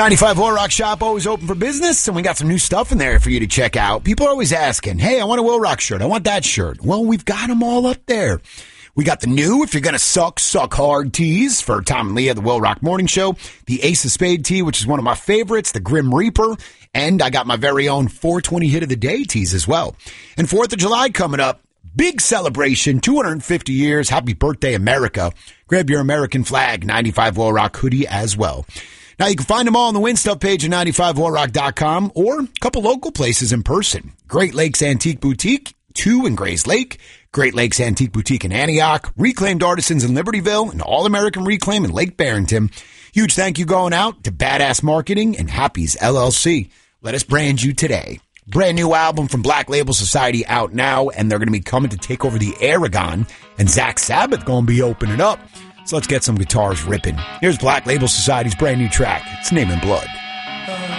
95 Will Rock shop, always open for business, and we got some new stuff in there for you to check out. People are always asking, hey, I want a Will Rock shirt. I want that shirt. Well, we've got them all up there. We got the new, if you're going to suck hard tees for Tom and Leah, the Will Rock Morning Show. The Ace of Spade tee, which is one of my favorites, the Grim Reaper. And I got my very own 420 Hit of the Day tees as well. And 4th of July coming up. Big celebration, 250 years. Happy birthday, America. Grab your American flag, 95 Will Rock hoodie as well. Now, you can find them all on the Win Stuff page at 95willrock.com or a couple local places in person. Great Lakes Antique Boutique, 2 in Grays Lake. Great Lakes Antique Boutique in Antioch. Reclaimed Artisans in Libertyville and All-American Reclaim in Lake Barrington. Huge thank you going out to Badass Marketing and Happy's LLC. Let us brand you today. Brand new album from Black Label Society out now, and they're going to be coming to take over the Aragon, and Zach Sabbath going to be opening up. So let's get some guitars ripping. Here's Black Label Society's brand new track. It's Name in Blood.